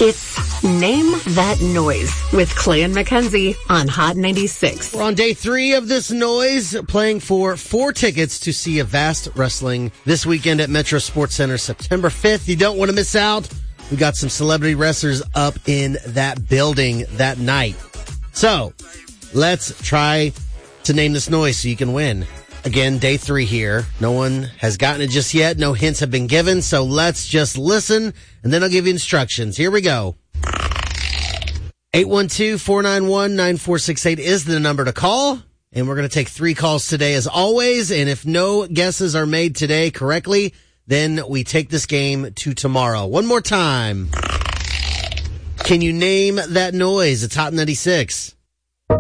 It's Name That Noise with Clay and Mackenzie on Hot 96. We're on day 3 of this noise, playing for 4 tickets to see Avast Wrestling this weekend at Metro Sports Center, September 5th. You don't want to miss out. We got some celebrity wrestlers up in that building that night. So, let's try to name this noise so you can win. Again, day 3 here. No one has gotten it just yet. No hints have been given. So let's just listen, and then I'll give you instructions. Here we go. 812-491-9468 is the number to call. And we're going to take 3 calls today as always. And if no guesses are made today correctly, then we take this game to tomorrow. One more time. Can you name that noise? It's Hot 96.